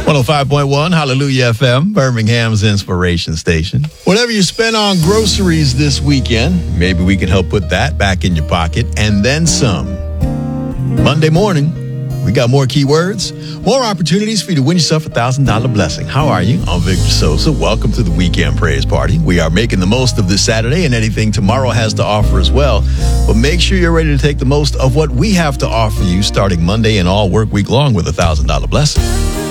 105.1 Hallelujah FM, Birmingham's inspiration station. Whatever you spend on groceries this weekend, maybe we can help put that back in your pocket and then some. Monday morning, we got more keywords, more opportunities for you to win yourself a $1,000 blessing. How are you? I'm Victor Sosa. Welcome to the Weekend Praise Party. We are making the most of this Saturday and anything tomorrow has to offer as well. But make sure you're ready to take the most of what we have to offer you starting Monday and all work week long with a $1,000 blessing.